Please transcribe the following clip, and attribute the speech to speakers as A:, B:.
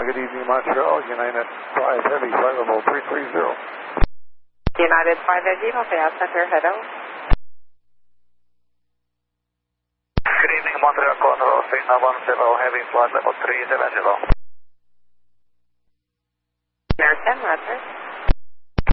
A: Good evening, Montreal. United 5 Heavy, flight level 330.
B: United 5 Heavy, Montreal Center, hello.
C: Good evening, Montreal Control, Signal 10 Heavy, flight level 370.
B: American, Roger.